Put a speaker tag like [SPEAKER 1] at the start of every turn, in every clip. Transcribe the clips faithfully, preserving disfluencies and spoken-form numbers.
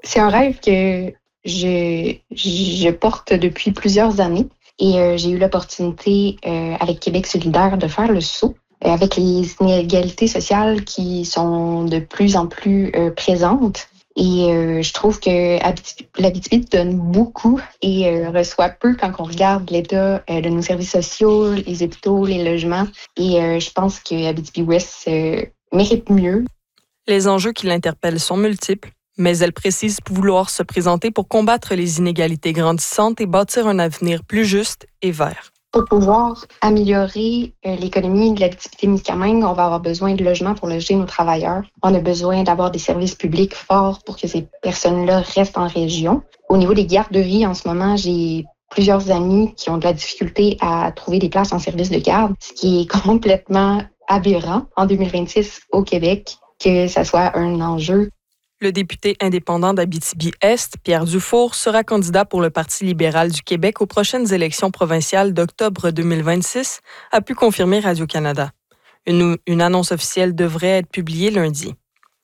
[SPEAKER 1] C'est un rêve que je, je porte depuis plusieurs années et euh, j'ai eu l'opportunité euh, avec Québec solidaire de faire le saut. Euh, avec les inégalités sociales qui sont de plus en plus euh, présentes. Et euh, je trouve que l'Abitibi donne beaucoup et euh, reçoit peu quand on regarde l'état euh, de nos services sociaux, les hôpitaux, les logements. Et euh, je pense que Abitibi-Ouest euh, mérite mieux.
[SPEAKER 2] Les enjeux qui l'interpellent sont multiples, mais elle précise vouloir se présenter pour combattre les inégalités grandissantes et bâtir un avenir plus juste et vert.
[SPEAKER 1] Pour pouvoir améliorer euh, l'économie de l'Abitibi-Témiscamingue, on va avoir besoin de logements pour loger nos travailleurs. On a besoin d'avoir des services publics forts pour que ces personnes-là restent en région. Au niveau des garderies, en ce moment, j'ai plusieurs amis qui ont de la difficulté à trouver des places en service de garde, ce qui est complètement aberrant en deux mille vingt-six au Québec, que ça soit un enjeu.
[SPEAKER 2] Le député indépendant d'Abitibi-Est, Pierre Dufour, sera candidat pour le Parti libéral du Québec aux prochaines élections provinciales d'octobre deux mille vingt-six, a pu confirmer Radio-Canada. Une, une annonce officielle devrait être publiée lundi.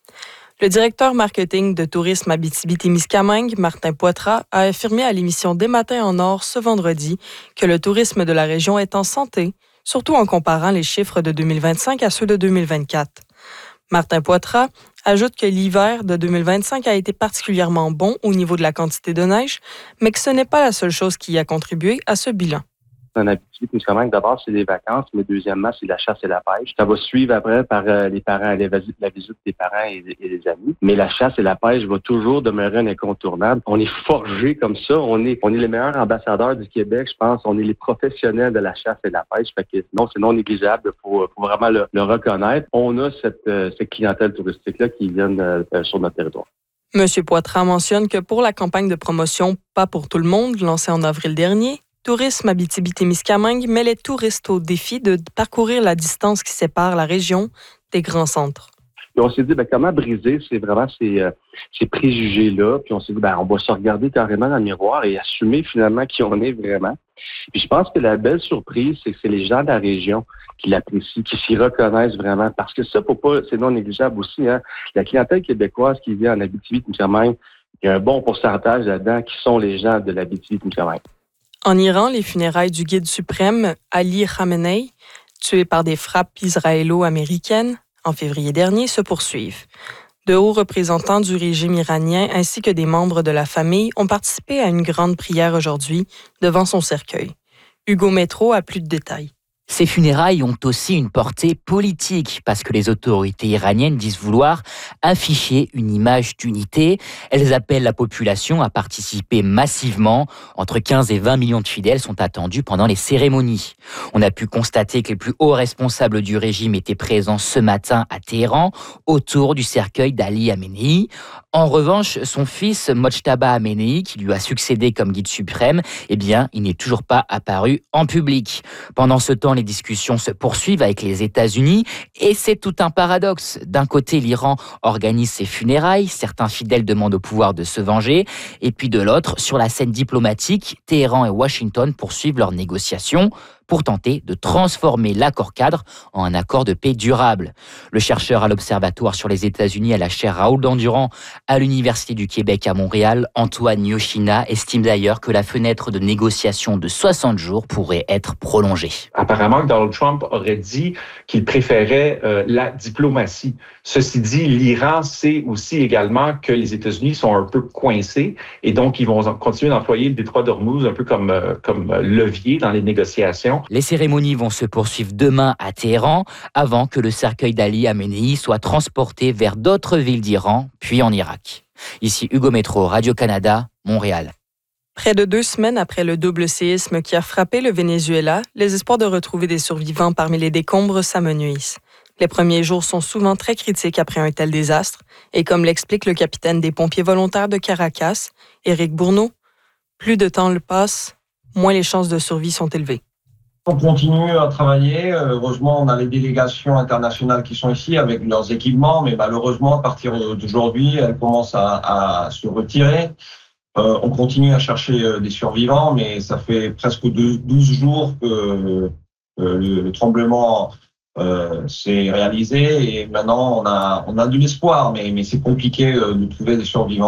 [SPEAKER 2] Le directeur marketing de Tourisme Abitibi-Témiscamingue, Martin Poitras, a affirmé à l'émission Des Matins en Or ce vendredi que le tourisme de la région est en santé, surtout en comparant les chiffres de deux mille vingt-cinq à ceux de deux mille vingt-quatre. Martin Poitras ajoute que l'hiver de deux mille vingt-cinq a été particulièrement bon au niveau de la quantité de neige, mais que ce n'est pas la seule chose qui a contribué à ce bilan.
[SPEAKER 3] En Abitibi-Témiscamingue, d'abord, c'est les vacances, mais deuxièmement, c'est la chasse et la pêche. Ça va suivre après par euh, les parents, les, la visite des parents et, et des amis. Mais la chasse et la pêche va toujours demeurer un incontournable. On est forgés comme ça. On est, on est les meilleurs ambassadeurs du Québec, je pense. On est les professionnels de la chasse et la pêche. Fait que non, c'est non négligeable pour, pour vraiment le, le reconnaître. On a cette, euh, cette clientèle touristique-là qui vient euh, sur notre territoire.
[SPEAKER 2] M. Poitras mentionne que pour la campagne de promotion Pas pour tout le monde, lancée en avril dernier, Tourisme Abitibi-Témiscamingue met les touristes au défi de parcourir la distance qui sépare la région des grands centres.
[SPEAKER 3] Puis on s'est dit, ben, comment briser c'est vraiment ces, euh, ces préjugés-là. Puis on s'est dit, ben, on va se regarder carrément dans le miroir et assumer finalement qui on est vraiment. Puis je pense que la belle surprise, c'est que c'est les gens de la région qui l'apprécient, qui s'y reconnaissent vraiment. Parce que ça, pour pas, c'est non négligeable aussi. Hein. La clientèle québécoise qui vient en Abitibi-Témiscamingue, il y a un bon pourcentage là-dedans qui sont les gens de l'Abitibi-Témiscamingue.
[SPEAKER 2] En Iran, les funérailles du guide suprême Ali Khamenei, tué par des frappes israélo-américaines en février dernier, se poursuivent. De hauts représentants du régime iranien ainsi que des membres de la famille ont participé à une grande prière aujourd'hui devant son cercueil. Hugo Métro a plus de détails.
[SPEAKER 4] Ces funérailles ont aussi une portée politique parce que les autorités iraniennes disent vouloir afficher une image d'unité. Elles appellent la population à participer massivement. Entre quinze et vingt millions de fidèles sont attendus pendant les cérémonies. On a pu constater que les plus hauts responsables du régime étaient présents ce matin à Téhéran autour du cercueil d'Ali Khamenei. En revanche, son fils Mojtaba Khamenei, qui lui a succédé comme guide suprême, eh bien, il n'est toujours pas apparu en public. Pendant ce temps, les discussions se poursuivent avec les États-Unis et c'est tout un paradoxe. D'un côté, l'Iran organise ses funérailles, certains fidèles demandent au pouvoir de se venger, et puis de l'autre, sur la scène diplomatique, Téhéran et Washington poursuivent leurs négociations pour tenter de transformer l'accord cadre en un accord de paix durable. Le chercheur à l'Observatoire sur les États-Unis à la chaire Raoul Dandurand à l'Université du Québec à Montréal, Antoine Yoshina, estime d'ailleurs que la fenêtre de négociation de soixante jours pourrait être prolongée.
[SPEAKER 5] Apparemment, Donald Trump aurait dit qu'il préférait euh, la diplomatie. Ceci dit, l'Iran sait aussi également que les États-Unis sont un peu coincés et donc ils vont continuer d'employer le détroit d'Ormuz un peu comme, euh, comme levier dans les négociations.
[SPEAKER 4] Les cérémonies vont se poursuivre demain à Téhéran avant que le cercueil d'Ali Khamenei soit transporté vers d'autres villes d'Iran, puis en Irak. Ici Hugo Métro, Radio-Canada, Montréal.
[SPEAKER 2] Près de deux semaines après le double séisme qui a frappé le Venezuela, les espoirs de retrouver des survivants parmi les décombres s'amenuisent. Les premiers jours sont souvent très critiques après un tel désastre, et comme l'explique le capitaine des pompiers volontaires de Caracas, Éric Bourneau, plus de temps le passe, moins les chances de survie sont élevées.
[SPEAKER 6] On continue à travailler. Heureusement, on a les délégations internationales qui sont ici avec leurs équipements, mais malheureusement, à partir d'aujourd'hui, elles commencent à, à se retirer. Euh, on continue à chercher des survivants, mais ça fait presque douze jours que euh, le, le tremblement euh, s'est réalisé et maintenant on a, on a de l'espoir, mais, mais c'est compliqué de trouver des survivants.